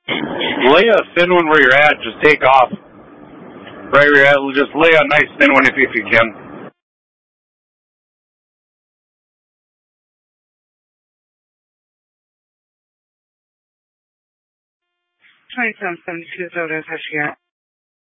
Lay a thin one where you're at. Just take off. Right where you're at. Just lay a nice thin one if you can. 2772 Zoda, how's she at?